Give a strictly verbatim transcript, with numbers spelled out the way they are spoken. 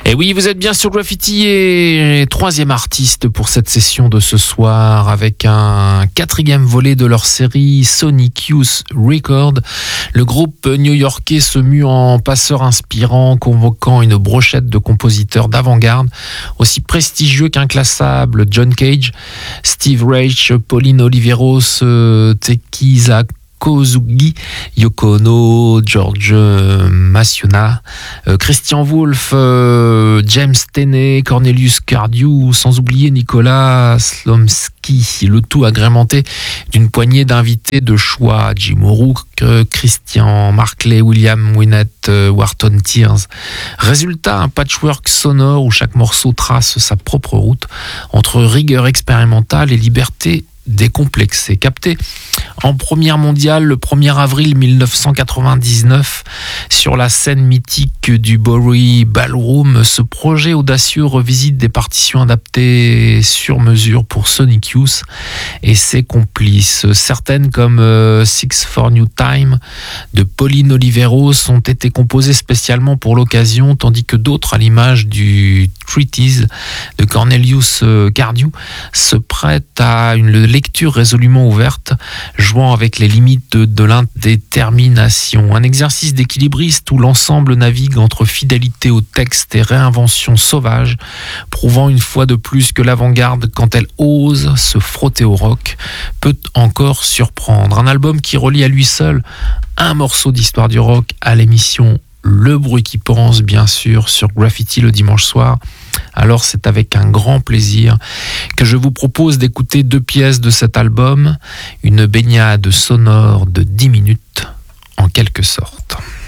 Et oui, vous êtes bien sur Graffiti et troisième artiste pour cette session de ce soir avec un quatrième volet de leur série Sonic Youth Record. Le groupe new-yorkais se mue en passeur inspirant, convoquant une brochette de compositeurs d'avant-garde aussi prestigieux qu'inclassables: John Cage, Steve Reich, Pauline Oliveros, Tekiza Kosugi, Yoko Ono, George Massiona, euh, Christian Wolff, euh, James Tenney, Cornelius Cardew, sans oublier Nicolas Slomski, le tout agrémenté d'une poignée d'invités de choix: Jim O'Rourke, Christian Marclay, William Wynette, euh, Wharton Tears. Résultat, un patchwork sonore où chaque morceau trace sa propre route entre rigueur expérimentale et liberté décomplexé. Capté en première mondiale le premier avril mille neuf cent quatre-vingt-dix-neuf sur la scène mythique du Bowery Ballroom, ce projet audacieux revisite des partitions adaptées sur mesure pour Sonic Youth et ses complices. Certaines, comme euh, Six for New Time de Pauline Oliveros, ont été composées spécialement pour l'occasion, tandis que d'autres, à l'image du Treatise de Cornelius Cardew, se prêtent à une lecture résolument ouverte, jouant avec les limites de, de l'indétermination. Un exercice d'équilibriste où l'ensemble navigue entre fidélité au texte et réinvention sauvage, prouvant une fois de plus que l'avant-garde, quand elle ose se frotter au rock, peut encore surprendre. Un album qui relie à lui seul un morceau d'histoire du rock à l'émission Le Bruit qui pense, bien sûr, sur Graffiti le dimanche soir. Alors c'est avec un grand plaisir que je vous propose d'écouter deux pièces de cet album, une baignade sonore de dix minutes en quelque sorte.